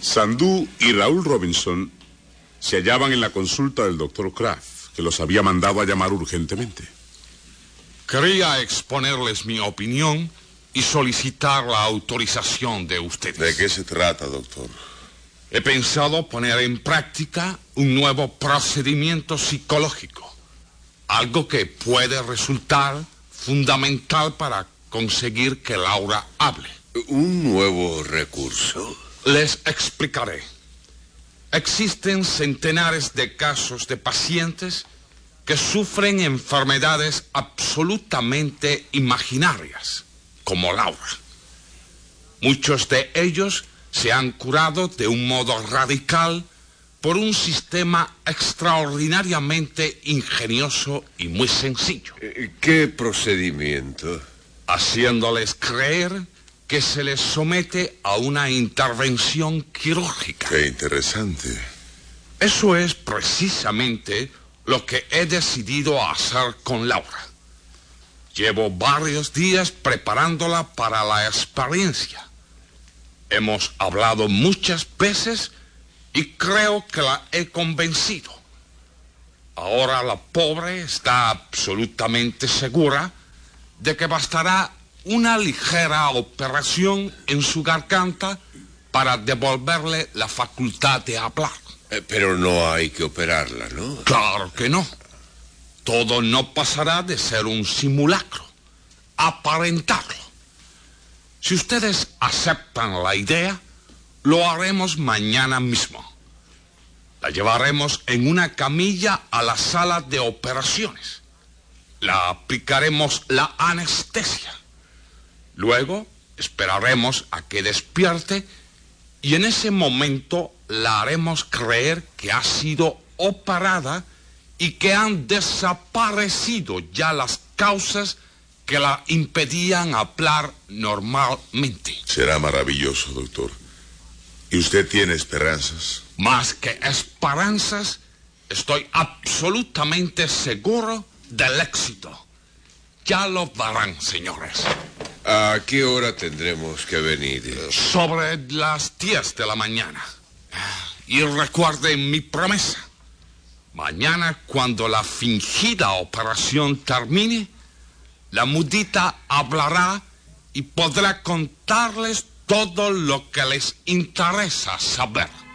Sandú y Raúl Robinson se hallaban en la consulta del doctor Kraft, que los había mandado a llamar urgentemente. Quería exponerles mi opinión y solicitar la autorización de ustedes. ¿De qué se trata, doctor? He pensado poner en práctica un nuevo procedimiento psicológico, algo que puede resultar fundamental para conseguir que Laura hable. ¿Un nuevo recurso? Les explicaré. Existen centenares de casos de pacientes que sufren enfermedades absolutamente imaginarias, como Laura. Muchos de ellos se han curado de un modo radical por un sistema extraordinariamente ingenioso y muy sencillo. ¿Qué procedimiento? Haciéndoles creer que se les somete a una intervención quirúrgica. Qué interesante. Eso es precisamente lo que he decidido hacer con Laura. Llevo varios días preparándola para la experiencia. Hemos hablado muchas veces y creo que la he convencido. Ahora la pobre está absolutamente segura de que bastará una ligera operación en su garganta para devolverle la facultad de hablar. Pero no hay que operarla, ¿no? Claro que no. Todo no pasará de ser un simulacro, aparentarlo. Si ustedes aceptan la idea, lo haremos mañana mismo. La llevaremos en una camilla a la sala de operaciones. La aplicaremos la anestesia. Luego esperaremos a que despierte y en ese momento la haremos creer que ha sido operada y que han desaparecido ya las causas que la impedían hablar normalmente. Será maravilloso, doctor. ¿Y usted tiene esperanzas? Más que esperanzas, estoy absolutamente seguro del éxito. Ya lo verán, señores. ¿A qué hora tendremos que venir? Sobre las 10 de la mañana. Y recuerden mi promesa. Mañana, cuando la fingida operación termine, la mudita hablará y podrá contarles todo lo que les interesa saber.